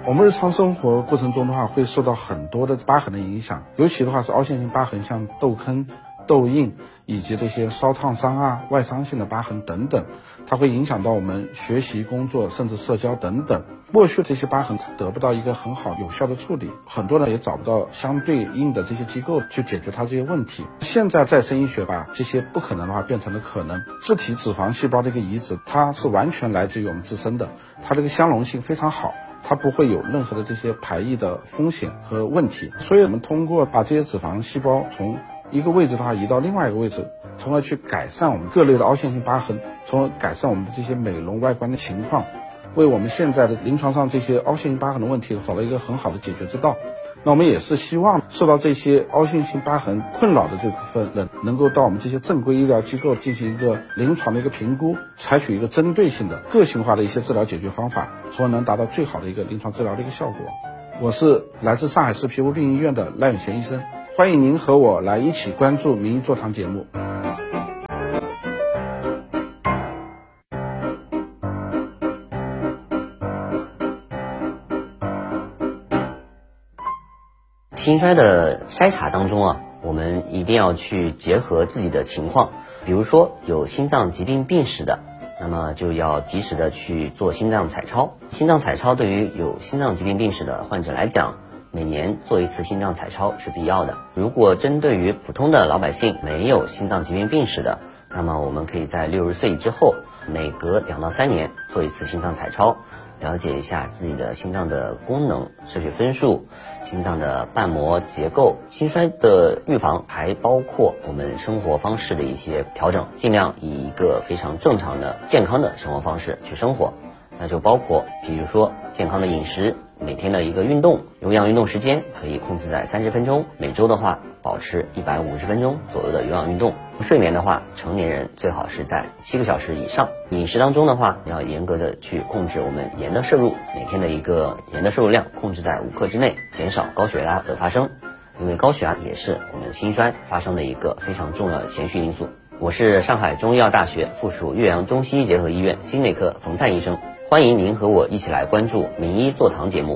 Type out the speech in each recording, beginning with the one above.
我们日常生活过程中的话，会受到很多的疤痕的影响，尤其的话是凹陷性疤痕，像痘坑、痘印以及这些烧烫伤啊、外伤性的疤痕等等，它会影响到我们学习、工作甚至社交等等。过去这些疤痕得不到一个很好有效的处理，很多人也找不到相对应的这些机构去解决它这些问题。现在再生医学把这些不可能的话变成了可能。自体脂肪细胞的一个移植，它是完全来自于我们自身的，它这个相容性非常好，它不会有任何的这些排异的风险和问题。所以我们通过把这些脂肪细胞从一个位置的话移到另外一个位置，从而去改善我们各类的凹陷性疤痕，从而改善我们的这些美容外观的情况，为我们现在的临床上这些凹陷性疤痕的问题找了一个很好的解决之道。那我们也是希望受到这些凹陷性疤痕困扰的这部分人，能够到我们这些正规医疗机构进行一个临床的一个评估，采取一个针对性的个性化的一些治疗解决方法，从而能达到最好的一个临床治疗的一个效果。我是来自上海市皮肤病医院的赖永贤医生，欢迎您和我来一起关注名医座谈节目。 心衰的筛查当中我们一定要去结合自己的情况，比如说有心脏疾病病史的，那么就要及时的去做心脏彩超。心脏彩超对于有心脏疾病病史的患者来讲，每年做一次心脏彩超是必要的。如果针对于普通的老百姓没有心脏疾病病史的，那么我们可以在60岁之后每隔2到3年做一次心脏彩超，了解一下自己的心脏的功能、射血分数、心脏的瓣膜结构。心衰的预防还包括我们生活方式的一些调整，尽量以一个非常正常的健康的生活方式去生活。那就包括比如说健康的饮食，每天的一个运动，有氧运动时间可以控制在30分钟，每周的话保持150分钟左右的有氧运动。睡眠的话，成年人最好是在7个小时以上。饮食当中的话，要严格的去控制我们盐的摄入，每天的一个盐的摄入量控制在5克之内，减少高血压的发生，因为高血压也是我们心衰发生的一个非常重要的前序因素。我是上海中医药大学附属岳阳中西医结合医院心内科冯灿医生，欢迎您和我一起来关注名医座谈节目。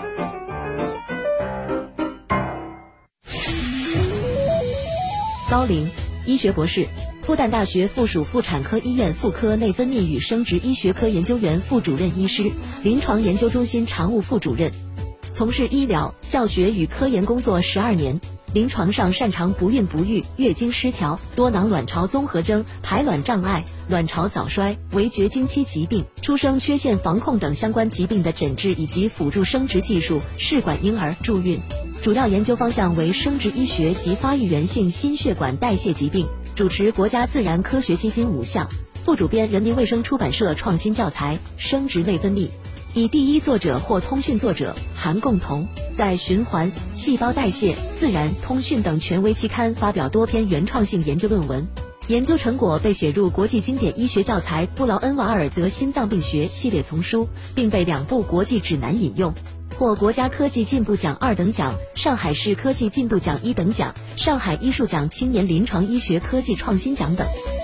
高龄，医学博士，复旦大学附属妇产科医院妇科内分泌与生殖医学科研究员副主任医师，临床研究中心常务副主任，从事医疗、教学与科研工作12年。临床上擅长不孕不育、月经失调、多囊卵巢综合征、排卵障碍、卵巢早衰、围绝经期疾病、出生缺陷防控等相关疾病的诊治以及辅助生殖技术、试管婴儿、助孕。主要研究方向为生殖医学及发育源性心血管代谢疾病，主持国家自然科学基金5项，副主编人民卫生出版社创新教材《生殖内分泌》。以第一作者或通讯作者韩共同在《循环、细胞代谢、自然、通讯等权威期刊发表多篇原创性研究论文，研究成果被写入国际经典医学教材布劳恩瓦尔德心脏病学系列丛书，并被2部国际指南引用，获国家科技进步奖2等奖、上海市科技进步奖1等奖、上海医术奖青年临床医学科技创新奖等。